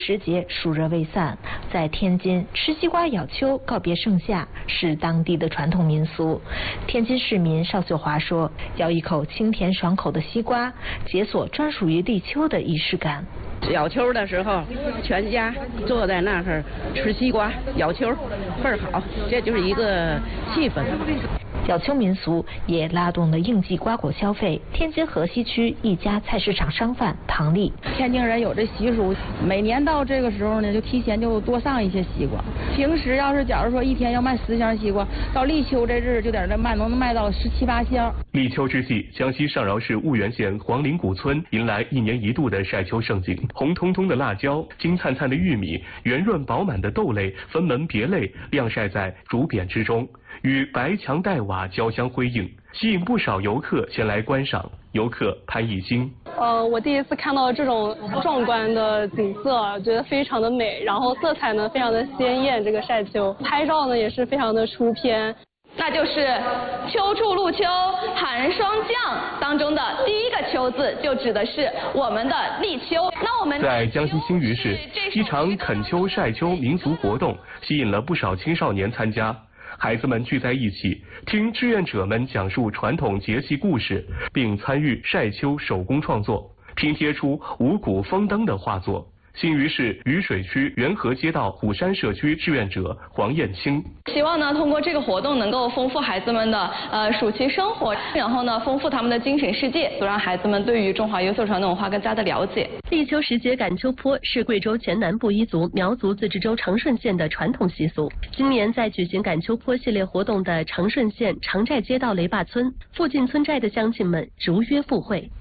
时节暑热未散，在天津吃西瓜咬秋告别盛夏是当地的传统民俗。天津市民邵秀华说，咬一口清甜爽口的西瓜，解锁专属于立秋的仪式感。 咬秋的时候，全家坐在那儿吃西瓜咬秋，倍儿好，这就是一个气氛。 咬秋民俗也拉动了应季瓜果消费。天津河西区一家菜市场商贩唐丽， 天津人有这习俗，每年到这个时候呢，就提前就多上一些西瓜。平时要是假如说一天要卖10箱西瓜，到立秋这日就在这卖，能卖到17、18箱。 立秋之际，江西上饶市婺源县黄陵古村迎来1年1度的晒秋盛景。红彤彤的辣椒、金灿灿的玉米、圆润饱满的豆类分门别类晾晒在竹匾之中，与白墙黛瓦交相辉映，吸引不少游客前来观赏。游客潘艺兴， 我第一次看到这种壮观的景色，觉得非常的美，然后色彩呢非常的鲜艳。这个晒秋拍照呢也是非常的出片。 那就是秋处露秋寒霜降当中的第一个秋字，就指的是我们的立秋。那我们在江西新余市，一场啃秋晒秋民俗活动吸引了不少青少年参加。孩子们聚在一起，听志愿者们讲述传统节气故事，并参与晒秋手工创作，拼贴出五谷丰登的画作。新余市渝水区元河街道虎山社区志愿者黄艳青， 希望呢通过这个活动能够丰富孩子们的暑期生活，然后呢丰富他们的精神世界，都让孩子们对于中华优秀传统文化更加的了解。 立秋时节赶秋坡是贵州黔南布依族苗族自治州长顺县的传统习俗。今年在举行赶秋坡系列活动的长顺县长寨街道雷坝村附近村寨的乡亲们如约赴会。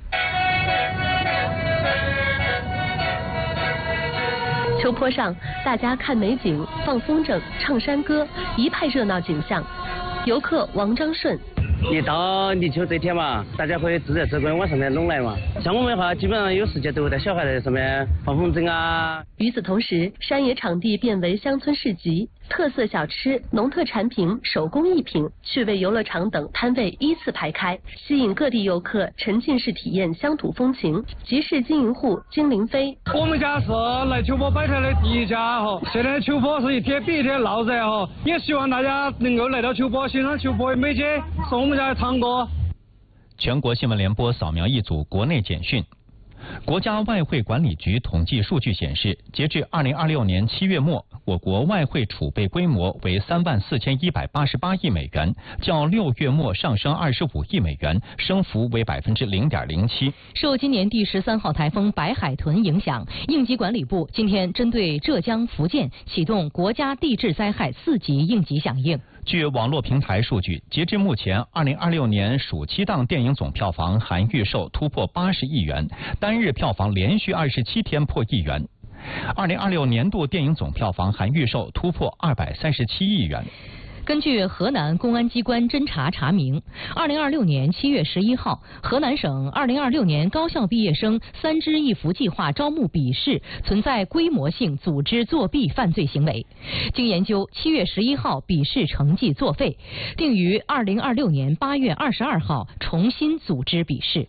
秋坡上，大家看美景、放风筝、唱山歌，一派热闹景象。游客王章顺， 一到立秋这天嘛，大家会自然这边往上面拢来嘛。像我们的话，基本上有时间都会带小孩在上面放风筝啊。 与此同时，山野场地变为乡村市集，特色小吃、农特产品、手工艺品、趣味游乐场等摊位依次排开，吸引各地游客沉浸式体验乡土风情。集市经营户金凌飞， 我们家是来秋坡摆摊的第一家哈，现在秋坡是一天比一天闹热哈，也希望大家能够来到秋坡欣赏秋坡的美景，是我们家的堂哥。 全国新闻联播扫描一组国内简讯。国家外汇管理局统计数据显示，截至2026年7月末，我国外汇储备规模为34188亿美元，较6月末上升25亿美元，升幅为0.07%。 受今年第13号台风白海豚影响，应急管理部今天针对浙江、福建启动国家地质灾害4级应急响应。 据网络平台数据，截至目前，2026年暑期档电影总票房含预售突破80亿元，单日票房连续27天破1亿元。2026年度电影总票房含预售突破237亿元。 根据河南公安机关侦查查明，2026年7月11号，河南省2026年高校毕业生3支一扶计划招募笔试存在规模性组织作弊犯罪行为。经研究，7月11号笔试成绩作废，定于2026年8月22号重新组织笔试。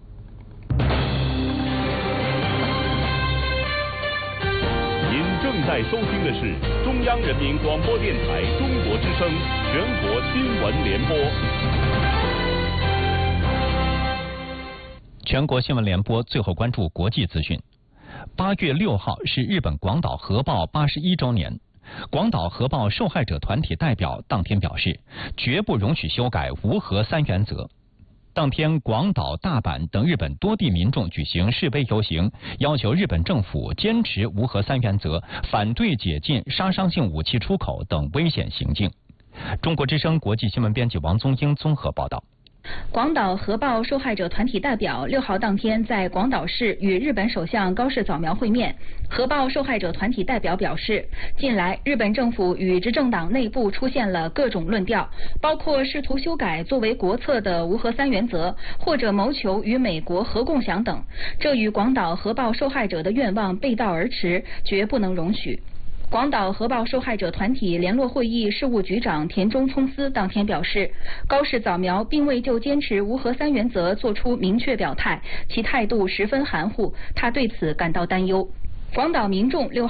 正在收听的是中央人民广播电台中国之声全国新闻联播。 全国新闻联播最后关注国际资讯。8月6号是日本广岛核爆81周年。广岛核爆受害者团体代表当天表示，绝不容许修改无核3原则。当天，广岛、大阪等日本多地民众举行示威游行，要求日本政府坚持无核3原则，反对解禁杀伤性武器出口等危险行径。中国之声国际新闻编辑王宗英综合报道。 广岛核爆受害者团体代表6号当天在广岛市与日本首相高市早苗会面。核爆受害者团体代表表示，近来日本政府与执政党内部出现了各种论调，包括试图修改作为国策的无核3原则，或者谋求与美国核共享等，这与广岛核爆受害者的愿望背道而驰，绝不能容许。广岛核爆受害者团体联络会议事务局长田中聪司当天表示，高市早苗并未就坚持无核3原则作出明确表态，其态度十分含糊，他对此感到担忧。 广岛民众6